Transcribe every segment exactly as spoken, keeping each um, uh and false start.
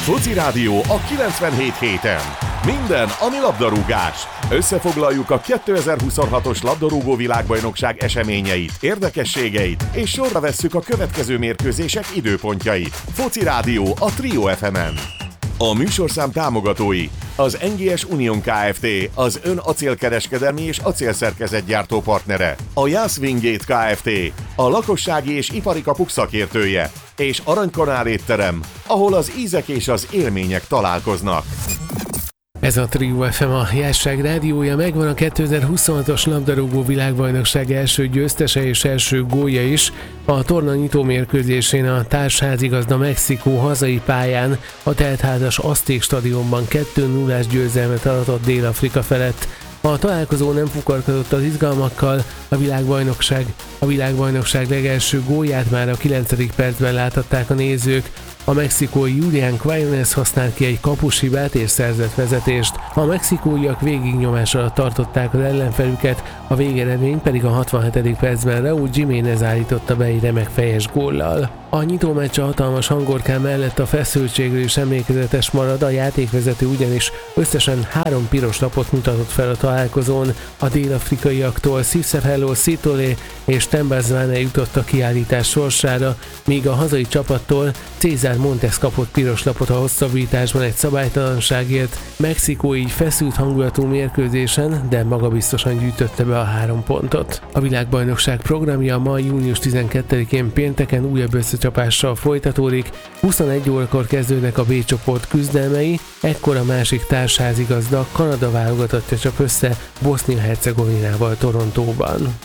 Foci Rádió a kilencvenhét héten. Minden, ami labdarúgás. Összefoglaljuk a kétezer-huszonhatos labdarúgó világbajnokság eseményeit, érdekességeit, és sorra vesszük a következő mérkőzések időpontjait. Foci Rádió a Trio ef emen. A műsorszám támogatói: az en gé es Union Kft., az ön acélkereskedelmi és acélszerkezetgyártó partnere, a Jász Wingate Kft., a lakossági és ipari kapuk szakértője, és Aranykanál étterem, ahol az ízek és az élmények találkoznak. Ez a Trio ef em, a Jásság rádiója, megvan a kétezer-huszonhatos labdarúgó világbajnokság első győztese és első gólja is. A torna nyitó mérkőzésén a társházigazda Mexikó hazai pályán a teltházas Azték stadionban kettő nullás győzelmet aratott Dél-Afrika felett. A találkozó nem fukarkodott az izgalmakkal, a világbajnokság, a világbajnokság legelső gólját már a kilencedik percben láthatták a nézők. A mexikói Julián Quinones használt ki egy kapushibát és szerzett vezetést. A mexikóiak végignyomás alatt tartották az ellenfelüket, a végeredmény pedig a hatvanhetedik percben Raúl Jiménez állította be egy remek fejes góllal. A nyitómeccs a hatalmas hangorkán mellett a feszültségről is emlékezetes marad, a játékvezető ugyanis összesen három piros lapot mutatott fel a találkozón. A dél-afrikaiaktól Sissoko Sitole és Temba Zwane jutott a kiállítás sorsára, míg a hazai csapattól César Montes kapott piros lapot a hosszabbításban egy szabálytalanságért. Mexikó így feszült hangulatú mérkőzésen, de magabiztosan gyűjtötte be a három pontot. A világbajnokság programja ma június tizenkettedikén pénteken újabb összecsapással folytatódik, huszonegy órakor kezdődnek a B csoport küzdelmei, ekkor a másik társházigazda, Kanada válogatottja csap össze Bosznia-Hercegovinával Torontóban.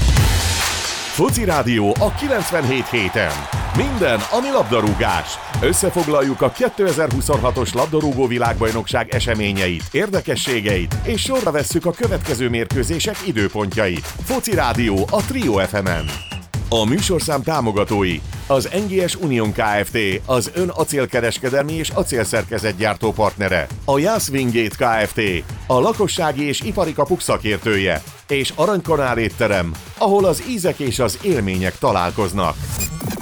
Foci Rádió a kilencvenhét héten. Minden, ami labdarúgás. Összefoglaljuk a kétezer-huszonhatos labdarúgó világbajnokság eseményeit, érdekességeit, és sorra vesszük a következő mérkőzések időpontjait. Foci Rádió a Trio ef emen. A műsorszám támogatói: az en gé es Union Kft., az ön acélkereskedelmi és acélszerkezetgyártó partnere, a Jász Wingate Kft., a lakossági és ipari kapuk szakértője, és Aranykanál étterem, ahol az ízek és az élmények találkoznak.